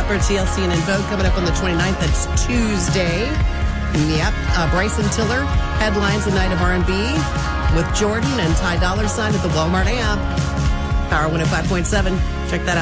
for TLC and In Vogue coming up on the 29th. That's Tuesday. Yep. Bryson Tiller headlines the night of R&B with Jordan and Ty Dolla $ign at the Walmart amp. Power 105.7. Check that out.